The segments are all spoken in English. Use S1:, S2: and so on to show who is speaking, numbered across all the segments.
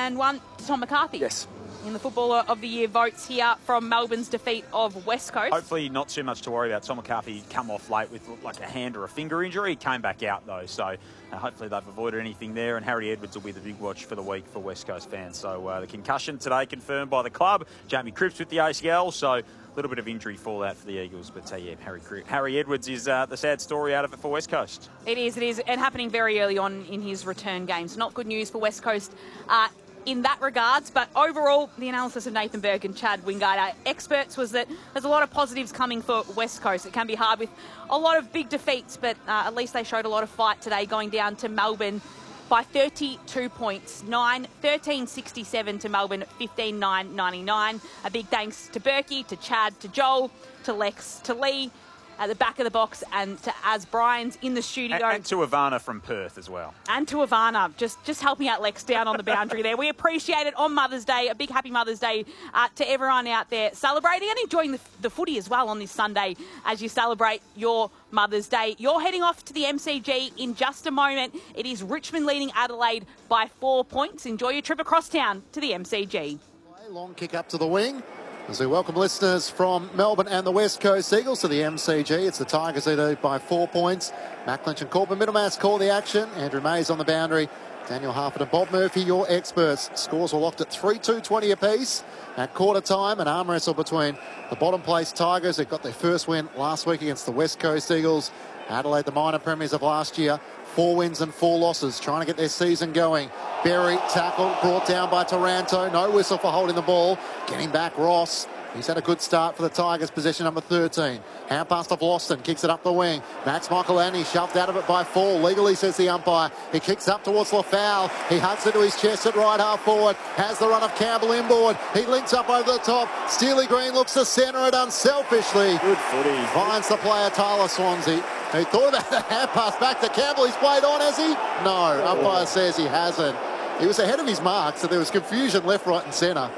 S1: and one to Tom McCarthy.
S2: Yes.
S1: In the Footballer of the Year votes here from Melbourne's defeat of West Coast.
S3: Hopefully not too much to worry about. Tom McCarthy come off late with like a hand or a finger injury. He came back out though, so hopefully they've avoided anything there. And Harry Edwards will be the big watch for the week for West Coast fans. So the concussion today confirmed by the club. Jamie Cripps with the ACL, so a little bit of injury fallout for the Eagles. But yeah, Harry Edwards is the sad story out of it for West Coast.
S1: It is, and happening very early on in his return games. Not good news for West Coast in that regards, but overall, the analysis of Nathan Burke and Chad Wingard, our experts, was that there's a lot of positives coming for West Coast. It can be hard with a lot of big defeats, but at least they showed a lot of fight today, going down to Melbourne by 32 points, 13.67 to Melbourne, 15.99. A big thanks to Berkey, to Chad, to Joel, to Lex, to Lee at the back of the box, and to Az Bryans in the studio.
S3: And to Ivana from Perth as well.
S1: And to Ivana, just helping out Lex down on the boundary there. We appreciate it on Mother's Day. A big happy Mother's Day to everyone out there celebrating and enjoying the footy as well on this Sunday as you celebrate your Mother's Day. You're heading off to the MCG in just a moment. It is Richmond leading Adelaide by 4 points. Enjoy your trip across town to the MCG.
S4: Long kick up to the wing. As we welcome listeners from Melbourne and the West Coast Eagles to the MCG. It's the Tigers lead by 4 points. Mac Lynch and Corbin Middlemass call the action. Andrew Mays on the boundary. Daniel Harford and Bob Murphy, your experts. Scores were locked at 3-2-20 apiece at quarter time. An arm wrestle between the bottom place Tigers, who got their first win last week against the West Coast Eagles. Adelaide, the minor premiers of last year. 4 wins and 4 losses, trying to get their season going. Berry tackled, brought down by Taranto. No whistle for holding the ball. Getting back Ross. He's had a good start for the Tigers, position number 13. Hand pass to Vlauston, kicks it up the wing. Max Michaelani shoved out of it by 4. Legally, says the umpire. He kicks up towards Lafau. He hugs into his chest at right half forward. Has the run of Campbell inboard. He links up over the top. Steely Green looks to centre it unselfishly.
S3: Good footy.
S4: Finds the player Tyler Swansea. He thought about the hand pass back to Campbell. He's played on, has he? No, umpire says he hasn't. He was ahead of his mark, so there was confusion left, right and centre.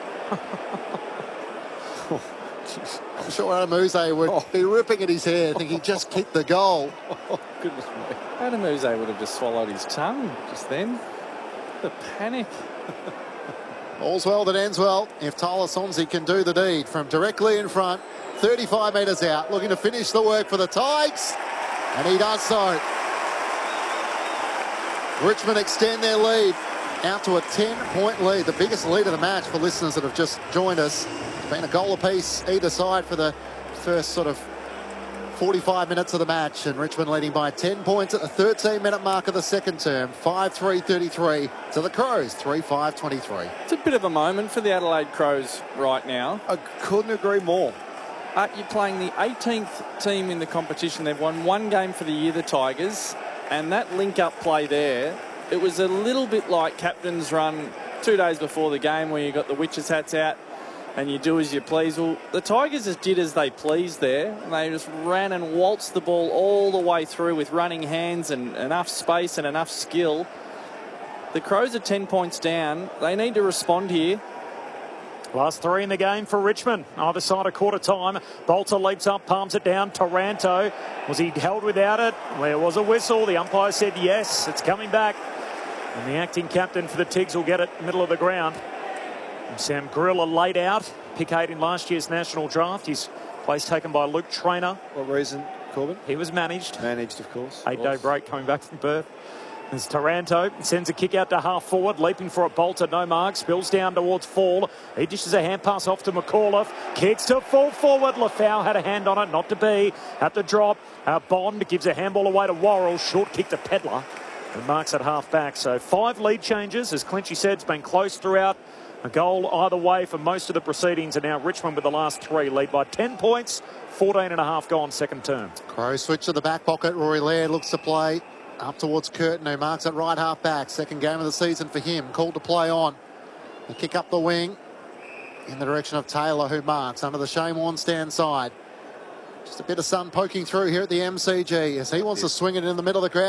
S4: I'm sure Adamuse would be ripping at his hair, thinking just kicked the goal.
S2: Oh, goodness me. Adamuse would have just swallowed his tongue just then. The panic.
S4: All's well that ends well if Tyler Swansea can do the deed from directly in front, 35 metres out, looking to finish the work for the Tigers, and he does so. Richmond extend their lead out to a 10-point lead, the biggest lead of the match for listeners that have just joined us. Been a goal apiece either side for the first sort of 45 minutes of the match, and Richmond leading by 10 points at the 13-minute mark of the second term. 5-3-33 to the Crows, 3-5-23.
S2: It's a bit of a moment for the Adelaide Crows right now.
S5: I couldn't agree more.
S2: You're playing the 18th team in the competition. They've won 1 game for the year, the Tigers, and that link-up play there, it was a little bit like captain's run 2 days before the game where you got the witches' hats out and you do as you please. Well, the Tigers just did as they pleased there. They just ran and waltzed the ball all the way through with running hands and enough space and enough skill. The Crows are 10 points down. They need to respond here.
S6: Last 3 in the game for Richmond. Either side of quarter time. Bolter leaps up, palms it down. Taranto. Was he held without it? There was a whistle. The umpire said yes, it's coming back. And the acting captain for the Tigs will get it middle of the ground. And Sam Gorilla laid out. Pick 8 in last year's national draft. His place taken by Luke Traynor.
S5: What reason, Corbin?
S6: He was managed.
S5: Managed, of course.
S6: 8-day break coming back from Perth. There's Taranto, sends a kick out to half forward, leaping for it, Bolter, no mark, spills down towards Fall. He dishes a hand pass off to McAuliffe, kicks to full forward. Lafau had a hand on it, not to be. At the drop, Bond gives a handball away to Worrell, short kick to Pedler, and marks at half back. So 5 lead changes, as Clinchy said, it's been close throughout. A goal either way for most of the proceedings, and now Richmond with the last 3 lead by 10 points, 14.5 gone second term.
S4: Crows switch to the back pocket. Rory Laird looks to play up towards Curtin, who marks at right half back. Second game of the season for him. Called to play on. The kick up the wing in the direction of Taylor, who marks under the Shane Warnstand side. Just a bit of sun poking through here at the MCG as he wants to swing it in the middle of the crowd.